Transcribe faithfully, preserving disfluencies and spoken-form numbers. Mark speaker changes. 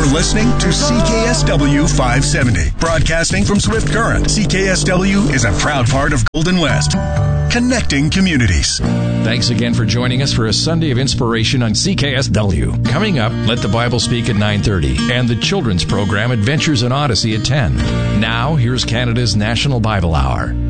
Speaker 1: listening to C K S W five seventy, broadcasting from Swift Current. C K S W is a proud part of Golden West, connecting communities.
Speaker 2: Thanks again for joining us for a Sunday of inspiration on C K S W. Coming up, Let the Bible Speak at nine thirty and the children's program Adventures in Odyssey at ten. Now, here's Canada's National Bible Hour.